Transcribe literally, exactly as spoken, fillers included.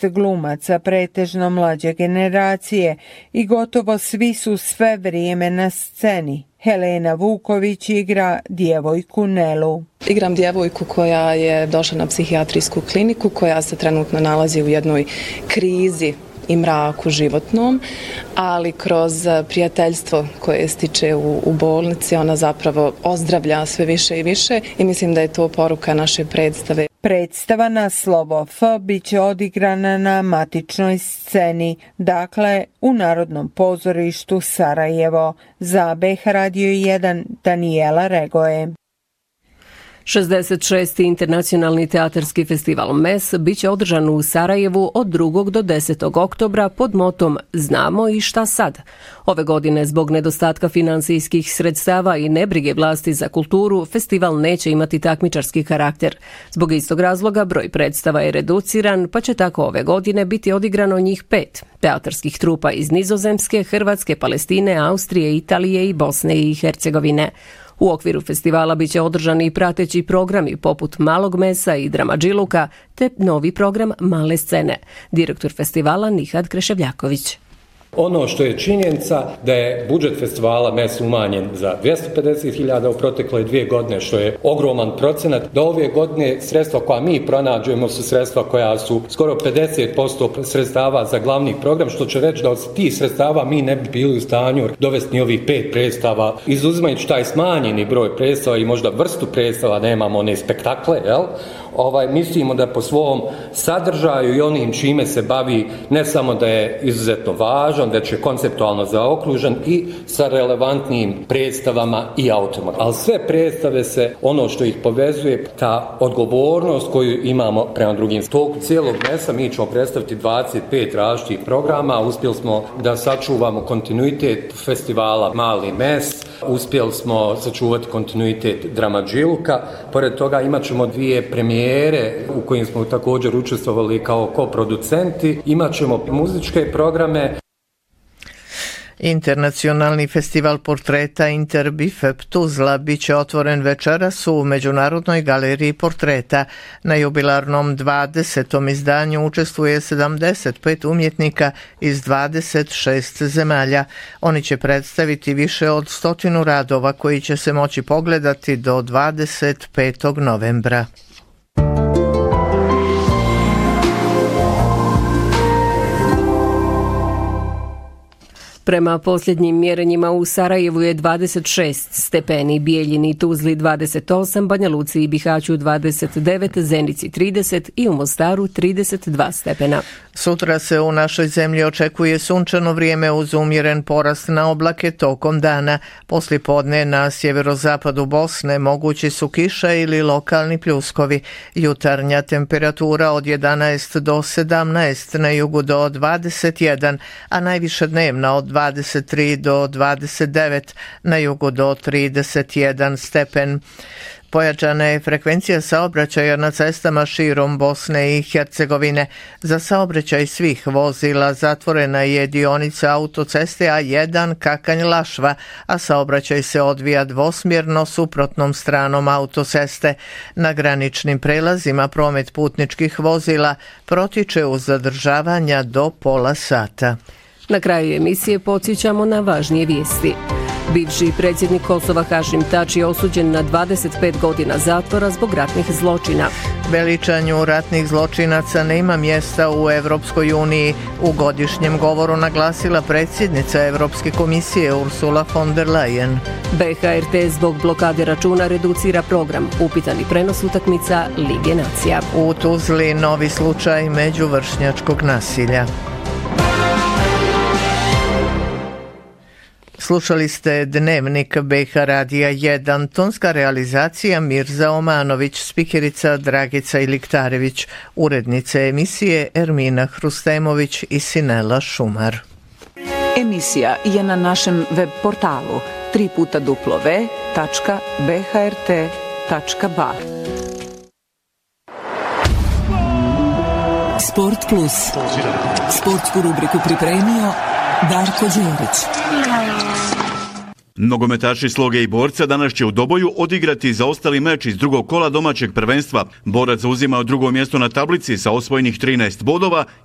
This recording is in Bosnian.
glumaca, pretežno mlađe generacije, i gotovo svi su sve vrijeme na sceni. Helena Vuković igra djevojku Nelu. Igram djevojku koja je došla na psihijatrijsku kliniku, koja se trenutno nalazi u jednoj krizi i mraku životnom, ali kroz prijateljstvo koje stiče u, u bolnici ona zapravo ozdravlja sve više i više i mislim da je to poruka naše predstave. Predstava na slovo F bit će odigrana na matičnoj sceni, dakle u Narodnom pozorištu Sarajevo. Za B H Radio jedan Danijela Regoje. šezdeset šesti Internacionalni teatarski festival M E S biće održan u Sarajevu od drugog do desetog oktobra pod motom Znamo i šta sad. Ove godine zbog nedostatka financijskih sredstava i nebrige vlasti za kulturu, festival neće imati takmičarski karakter. Zbog istog razloga broj predstava je reduciran, pa će tako ove godine biti odigrano njih pet. Teatarskih trupa iz Nizozemske, Hrvatske, Palestine, Austrije, Italije i Bosne i Hercegovine. U okviru festivala biće održani i prateći programi poput Malog mesa i Dramadžiluka, te novi program Male scene. Direktor festivala Nihad Kreševljaković. Ono što je činjenica da je budžet festivala M E S umanjen za dvjesto pedeset hiljada u protekle dvije godine, što je ogroman procenat. Da ove godine sredstva koja mi pronađujemo su sredstva koja su skoro pedeset posto sredstava za glavni program, što će reći da od tih sredstava mi ne bi bili u stanju dovesti ni ovih pet predstava. Izuzimajući taj smanjeni broj predstava i možda vrstu predstava, nemamo one spektakle, jel? Ovaj, mislimo da po svom sadržaju i onim čime se bavi ne samo da je izuzetno važan, već je konceptualno zaokružen i sa relevantnim predstavama i autorima. Ali sve predstave se, ono što ih povezuje, ta odgovornost koju imamo prema drugim. Tog cijelog mesa mi ćemo predstaviti dvadeset pet različitih programa, uspjeli smo da sačuvamo kontinuitet festivala Mali mes, uspjeli smo sačuvati kontinuitet Dramadžiluka, pored toga imat ćemo dvije premijere u kojim smo također učestvovali kao koproducenti. Imaćemo muzičke programe. Internacionalni festival portreta Interbifep Tuzla biće otvoren večeras u Međunarodnoj galeriji portreta. Na jubilarnom dvadesetom izdanju učestvuje sedamdeset pet umjetnika iz dvadeset šest zemalja. Oni će predstaviti više od stotinu radova koji će se moći pogledati do dvadeset petog novembra. Prema posljednjim mjerenjima u Sarajevu je dvadeset šest stepeni, Bijeljini i Tuzli dvadeset osam, Banja Luci i Bihaću dvadeset devet, Zenici trideset i u Mostaru trideset dva stepena. Sutra se u našoj zemlji očekuje sunčano vrijeme uz umjeren porast na oblake tokom dana. Poslijepodne na sjeverozapadu Bosne mogući su kiša ili lokalni pljuskovi. Jutarnja temperatura od jedanaest do sedamnaest, na jugu do dvadeset jedan, a najviše dnevna od dvadeset tri do dvadeset devet, na jugu do trideset jedan stepen. Pojačana je frekvencija saobraćaja na cestama širom Bosne i Hercegovine. Za saobraćaj svih vozila zatvorena je dionica autoceste A jedan Kakanj-Lašva, a saobraćaj se odvija dvosmjerno suprotnom stranom autoceste. Na graničnim prelazima promet putničkih vozila protiče uz zadržavanja do pola sata. Na kraju emisije podsjećamo na važnije vijesti. Bivši predsjednik Kosova Hašim Tači je osuđen na dvadeset pet godina zatvora zbog ratnih zločina. Veličanju ratnih zločinaca nema mjesta u Evropskoj uniji. U godišnjem govoru naglasila predsjednica Evropske komisije Ursula von der Leyen. B H R T zbog blokade računa reducira program. Upitani prenos utakmica Lige nacija. U Tuzli novi slučaj međuvršnjačkog nasilja. Slušali ste Dnevnik B H Radija jedan, tonska realizacija Mirza Omanović, spikerica Dragica Iliktarević, urednice emisije Ermina Hrustemović i Sinela Šumar. Emisija je na našem web portalu tri puta w tačka b h r t tačka b a. Sport Plus. Sportsku rubriku pripremio Darko Đerić. Nogometaši Sloge i Borca danas će u Doboju odigrati zaostali meč iz drugog kola domaćeg prvenstva. Borac zauzima drugo mjesto na tablici sa osvojenih trinaest bodova